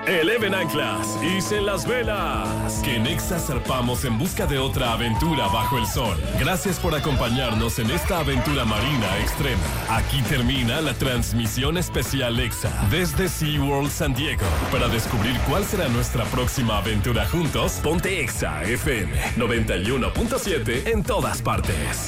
eleven anclas, hicen las velas. Que en Exa zarpamos en busca de otra aventura bajo el sol. Gracias por acompañarnos en esta aventura marina extrema. Aquí termina la transmisión especial Exa desde SeaWorld San Diego. Para descubrir cuál será nuestra próxima aventura juntos, ponte Exa FM 91.7 en todas partes.